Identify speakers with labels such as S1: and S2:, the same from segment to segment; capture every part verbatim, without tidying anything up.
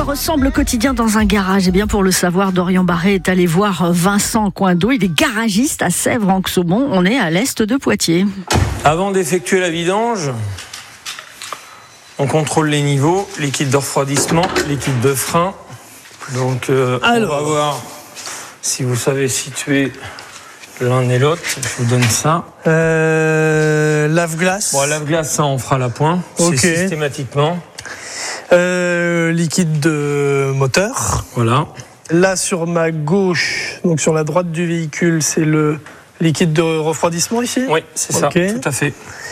S1: ressemble le quotidien dans un garage? Eh bien, pour le savoir, Dorian Barré est allé voir Vincent Coindeau. Il est garagiste à Sèvres-en-Saumon. On est à l'est de Poitiers.
S2: Avant d'effectuer la vidange, on contrôle les niveaux, liquide de refroidissement, liquide de frein. Donc, euh, on va voir si vous savez situer l'un et l'autre. Je vous donne ça.
S3: Euh, lave-glace.
S2: Bon, lave-glace, ça, on fera la pointe.
S3: Okay.
S2: C'est systématiquement.
S3: Euh, liquide de moteur.
S2: Voilà.
S3: Là, sur ma gauche, donc sur la droite du véhicule, c'est le liquide de refroidissement ici.
S2: Oui, c'est
S3: okay.
S2: ça, tout à fait.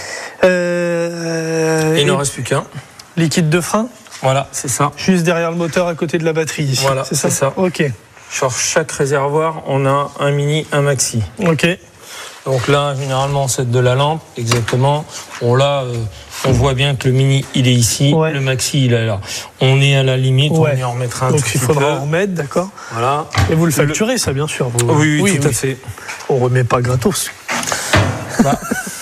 S3: Euh,
S2: et il n'en reste plus qu'un.
S3: Liquide de frein.
S2: Voilà, c'est ça.
S3: Juste derrière le moteur, à côté de la batterie ici.
S2: Voilà,
S3: c'est ça.
S2: C'est ça.
S3: Ok.
S2: Sur chaque réservoir, on a un mini, un maxi.
S3: Ok.
S2: Donc là, généralement, c'est de la lampe, exactement. Bon, là, euh, on voit bien que le mini, il est ici, ouais. Le maxi, il est là. On est à la limite, ouais. On y en remettra un
S3: Donc
S2: tout petit peu.
S3: Donc il faudra en remettre, d'accord.
S2: Voilà.
S3: Et vous le facturez, ça, bien sûr. Vous...
S2: Oui, oui, oui, tout
S3: oui.
S2: à fait.
S3: On remet pas gratos.
S2: Bah,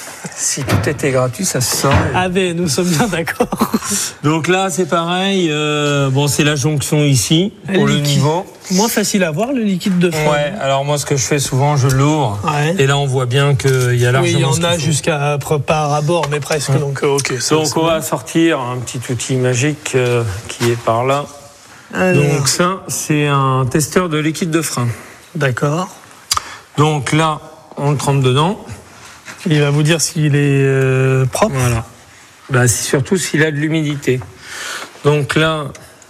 S2: si tout était gratuit, ça se saurait.
S3: Ah ben, nous sommes bien d'accord.
S2: Donc là, c'est pareil. Euh, bon, c'est la jonction ici, pour le, le niveau.
S3: Moins facile à voir, le liquide de frein.
S2: Ouais, alors moi, ce que je fais souvent, je l'ouvre. Ouais. Et là, on voit bien qu'il y a largement.
S3: Oui, il y en a jusqu'à pas à bord, mais presque. Ouais. Donc, ok. Ça,
S2: donc, on va sortir un petit outil magique euh, qui est par là. Alors. Donc, ça, c'est un testeur de liquide de frein.
S3: D'accord.
S2: Donc là, on le trempe dedans.
S3: Il va vous dire s'il est euh, propre.
S2: Voilà. Bah, c'est surtout s'il a de l'humidité. Donc là,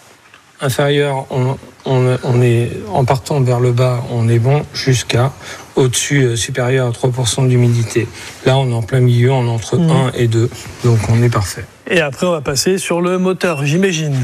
S2: inférieur, on, on, on est en partant vers le bas, on est bon jusqu'à au-dessus, euh, supérieur à trois pour cent d'humidité. Là, on est en plein milieu, on est entre mmh. un et deux, donc on est parfait.
S3: Et après, on va passer sur le moteur, j'imagine.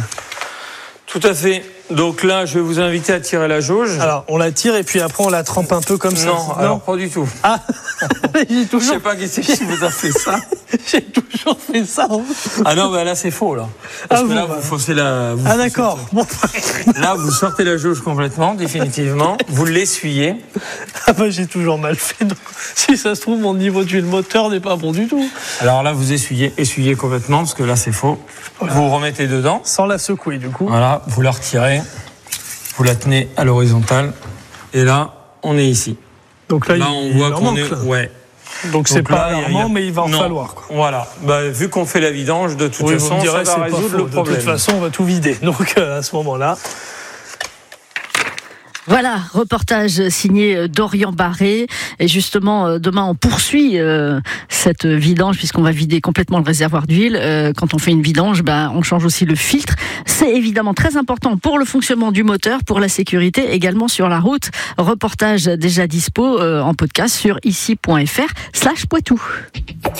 S2: Tout à fait. Donc là, je vais vous inviter à tirer la jauge.
S3: Alors, on la tire et puis après, on la trempe un peu comme
S2: non,
S3: ça.
S2: Non, alors pas du tout.
S3: Ah, j'ai toujours...
S2: Je sais pas qui c'est qui vous a fait ça.
S3: J'ai toujours fait ça. Hein.
S2: Ah non, bah là, c'est faux, là. Parce ah que là, bah... vous faussez la... Vous
S3: ah d'accord. Bon.
S2: Là, vous sortez la jauge complètement, définitivement. Vous l'essuyez.
S3: Ah bah, j'ai toujours mal fait. Donc, si ça se trouve, mon niveau d'huile moteur n'est pas bon du tout.
S2: Alors là, vous essuyez, essuyez complètement, parce que là, c'est faux. Voilà. Vous remettez dedans.
S3: Sans la secouer, du coup.
S2: Voilà, vous la retirez. Vous la tenez à l'horizontale. Et là, on est ici.
S3: Donc là,
S2: là
S3: il,
S2: on voit qu'on
S3: manque,
S2: est...
S3: Là.
S2: Ouais.
S3: Donc c'est pas alarmant, mais il va en
S2: non.
S3: falloir. Quoi.
S2: Voilà. Bah, vu qu'on fait la vidange, de toute
S3: oui,
S2: façon,
S3: direz,
S2: ça va résoudre le problème.
S3: De toute façon, on va tout vider. Donc euh, à ce moment-là...
S1: Voilà, reportage signé Dorian Barré. Et justement, demain, on poursuit euh, cette vidange puisqu'on va vider complètement le réservoir d'huile. Euh, quand on fait une vidange, ben, on change aussi le filtre. C'est évidemment très important pour le fonctionnement du moteur, pour la sécurité, également sur la route. Reportage déjà dispo euh, en podcast sur ici point f r slash Poitou.